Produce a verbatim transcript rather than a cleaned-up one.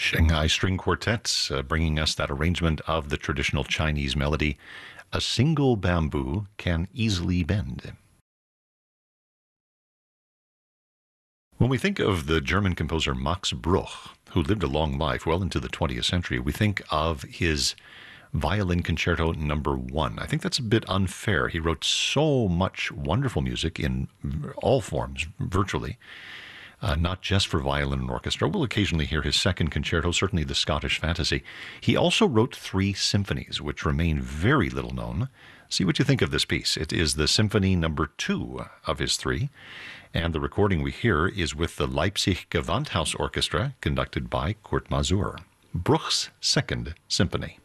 Shanghai String Quartets, uh, bringing us that arrangement of the traditional Chinese melody, "A Single Bamboo Can Easily Bend." When we think of the German composer Max Bruch, who lived a long life well into the twentieth century, we think of his Violin Concerto Number One. I think that's a bit unfair. He wrote so much wonderful music in all forms, virtually. Uh, not just for violin and orchestra. We'll occasionally hear his second concerto, certainly the Scottish Fantasy. He also wrote three symphonies, which remain very little known. See what you think of this piece. It is the Symphony Number Two of his three, and the recording we hear is with the Leipzig Gewandhaus Orchestra, conducted by Kurt Masur. Bruch's Second Symphony.